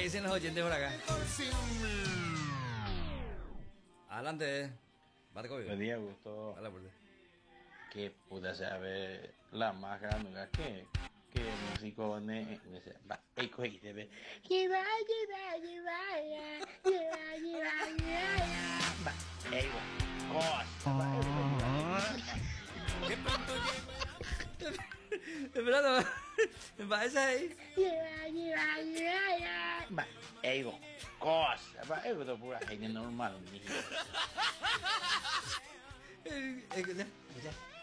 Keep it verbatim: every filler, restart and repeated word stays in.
dicen los oyentes por acá? Adelante, Marco. Buen día, Augusto. Dale, por Que puta sabe la más grande que que músico ne va e coi debe que va lleva lleva lleva lleva va e cosa ¿Qué pronto llega? Esperando, va esa ahí. lleva lleva lleva va e cosa va e do pura gente normal ni Eh, eh, ya, ya.